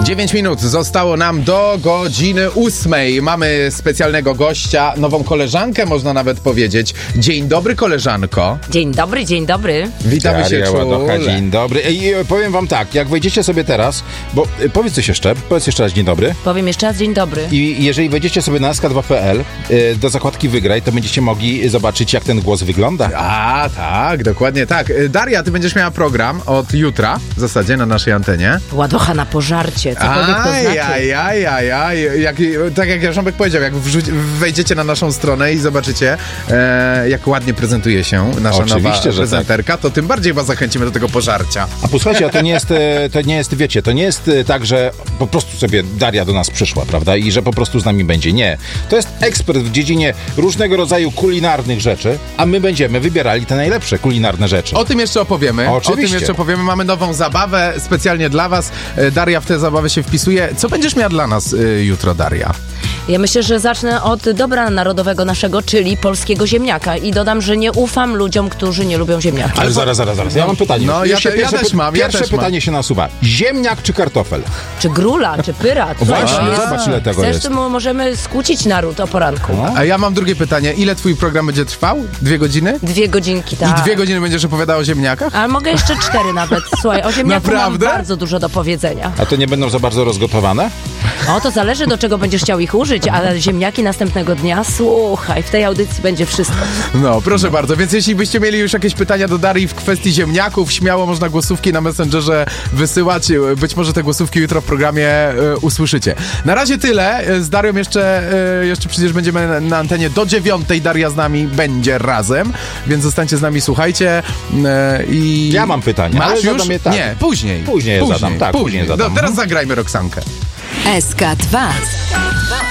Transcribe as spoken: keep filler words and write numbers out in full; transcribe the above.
dziewięć minut zostało nam do godziny ósmej. Mamy specjalnego gościa, nową koleżankę, można nawet powiedzieć. Dzień dobry, koleżanko. Dzień dobry, dzień dobry. Witamy się czule. Dzień dobry. I powiem wam tak, jak wejdziecie sobie teraz, bo y, powiedz coś jeszcze, powiedz jeszcze raz dzień dobry. Powiem jeszcze raz dzień dobry. I jeżeli wejdziecie sobie na S K dwa kropka P L y, do zakładki Wygraj, to będziecie mogli zobaczyć, jak ten głos wygląda. A, tak, dokładnie tak. Daria, ty będziesz miała program od jutra w zasadzie na naszej antenie. Ładocha na pożarcie, cokolwiek to Aj, znaczy. aj, aj, aj, aj. Jak, tak jak Jarząbek powiedział, jak wrzuci, wejdziecie na naszą stronę i zobaczycie, e, jak ładnie prezentuje się nasza Oczywiście, nowa że prezenterka, to tym bardziej was zachęcimy do tego pożarcia. A posłuchajcie, a to nie jest, e, to nie jest, wiecie, to nie jest e, tak, że po prostu sobie Daria do nas przyszła, prawda? I że po prostu z nami będzie. Nie. To jest ekspert w dziedzinie różnego rodzaju kulinarnych rzeczy, a my będziemy wybierali te najlepsze kulinarne rzeczy. O tym jeszcze opowiemy. Oczywiście. O tym jeszcze opowiemy. Mamy nową zabawę specjalnie dla was. E, Daria w tę zabawę się wpisuje. Co będziesz miała dla nas y, jutro, Daria? Ja myślę, że zacznę od dobra narodowego naszego, czyli polskiego ziemniaka. I dodam, że nie ufam ludziom, którzy nie lubią ziemniaka. Ale zaraz, zaraz, zaraz. Ja mam pytanie. No, Już ja się te- ja pierwsze też py- mam, ja Pierwsze też pytanie mam. się nasuwa. Ziemniak czy kartofel? Czy grula, czy pyra? Co Właśnie, to jest? zobacz, ile tego Chcesz, jest. to mo- możemy skłócić naród o poranku. No. A ja mam drugie pytanie. Ile twój program będzie trwał? Dwie godziny? Dwie godzinki, tak. I dwie godziny będziesz opowiadała o ziemniakach? Ale mogę jeszcze cztery nawet. Słuchaj, o ziemniaku Naprawdę? mam bardzo dużo do powiedzenia. A to nie będą za bardzo rozgotowane? O, to zależy, do czego będziesz chciał ich użyć, ale ziemniaki następnego dnia, słuchaj, w tej audycji będzie wszystko. No, proszę bardzo. Więc jeśli byście mieli już jakieś pytania do Darii w kwestii ziemniaków, śmiało można głosówki na Messengerze wysyłać. Być może te głosówki jutro w programie e, usłyszycie. Na razie tyle. E, Z Darią jeszcze, e, jeszcze przecież będziemy na, na antenie do dziewiątej. Daria z nami będzie razem, więc zostańcie z nami, słuchajcie. E, i... Ja mam pytanie, Masz ale już? zadam je tak. Nie, później. Później je zadam, tak, później zadam. No, teraz zagrajmy Roxankę. S K dwa.